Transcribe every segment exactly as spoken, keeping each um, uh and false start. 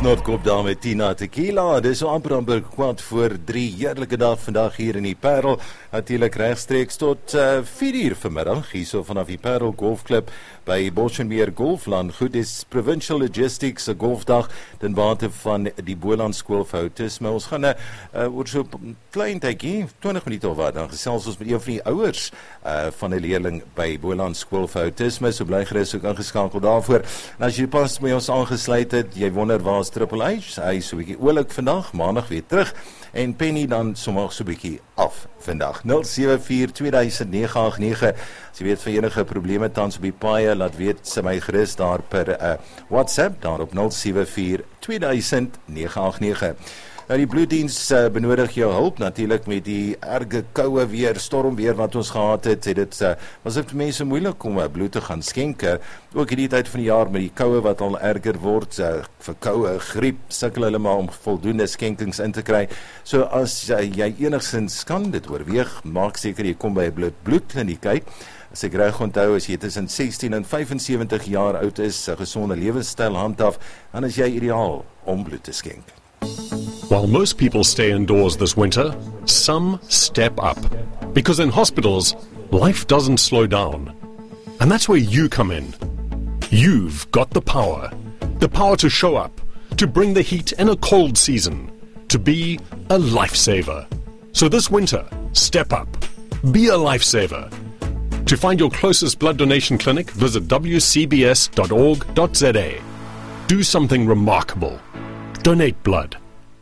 Snotkop daar met Tina Tequila. Dis so amper amper kwart voor drie. Heerlijke dag vandag hier in die Parel. Natuurlijk rechtstreeks tot uh, vier uur vanmiddag. Hier so vanaf die Parel Golfclub by Bosjenmeer Golfland. Goed, dis Provincial Logistics golfdag ten bate van die Boland Skool vir Autisme. Ons gaan uh, oor so 'n klein tydjie, twintig minute of wat, dan gesels ons met een van die ouers uh, van 'n leerling by Boland Skool vir Autisme. So bly gerus ook ingeskakel daarvoor. En as jy pas met ons aangesluit het, jy wonder waar is Triple H? Hy is so 'n bietjie oulik vandag, maandag weer terug. En Penny dan sommer so 'n bietjie af vandag. nul sewe vier twee duisend nege agt nege. As jy weet van enige probleme tans op die paaie, laat weet sy my gerus daar per uh, WhatsApp, daar op nul sewe vier twee duisend nege agt nege. Nou die bloeddiens uh, benodig jou hulp natuurlik met die erge koue weer, stormweer wat ons gehad het. Het dit uh, was dit vir mense moeilik om uh, bloed te gaan skenk. Ook hierdie tyd van die jaar met die koue wat al erger word, uh, vir koue, griep, sukkel hulle maar om voldoende skenkings in te kry. So as uh, jy enigstens kan dit oorweeg, maak seker jy kom by 'n bloed bloedkliniek kyk. As ek reg onthou, as jy tussen sestien en vyf en sewentig jaar oud is, 'n gesonde lewenstyl handhaaf, dan is jy ideaal om bloed te skenk. While most people stay indoors this winter, some step up. Because in hospitals, life doesn't slow down. And that's where you come in. You've got the power. The power to show up, to bring the heat in a cold season, to be a lifesaver. So this winter, step up. Be a lifesaver. To find your closest blood donation clinic, visit w c b s dot org dot z a. Do something remarkable. Donate blood.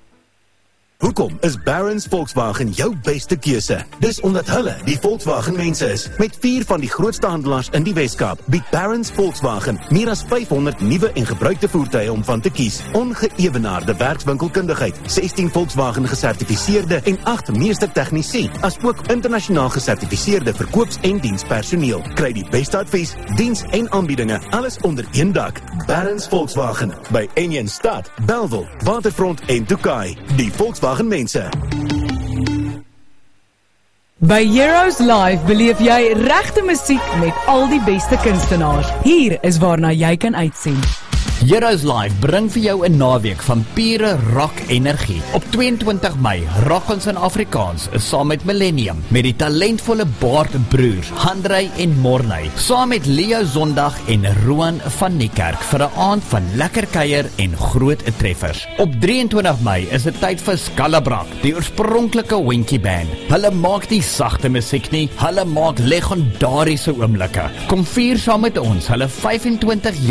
Hoekom is Barron's Volkswagen jou beste keuse? Dis omdat hulle die Volkswagen mense is. Met vier van die grootste handelaars in die Weskaap bied Barron's Volkswagen meer as vyfhonderd nuwe en gebruikte voertuie om van te kies. Ongeëwenaarde werkswinkelkundigheid, sestien Volkswagen gesertifiseerde en agt meester tegnisie, as ook internasionaal gesertifiseerde verkoops- en dienspersoneel. Kry die beste advies, diens en aanbiedinge, alles onder een dak. Barron's Volkswagen by Enjen Stad, Bellville, Waterfront en Tokai. Die Volkswagen mense. By Heroes Live beleef jy regte musiek met al die beste kunstenaars. Hier is waarna jy kan uitsien. Heroes Live bring vir jou 'n naweek van pure rock energie. Op tweeëntwintig Mei rock ons in Afrikaans saam met Millennium, met die talentvolle Baard broers Handrey en Morney, saam met Leo Zondag en Roan van Niekerk vir 'n aand van lekker kuier en groot treffers. Op drieëntwintig Mei is dit tyd vir Skallabrak, die oorspronklike Winkie Band. Hulle maak die sagte musiek nie, hulle maak legendariese oomblikke. Kom vier saam met ons hulle vyfentwintig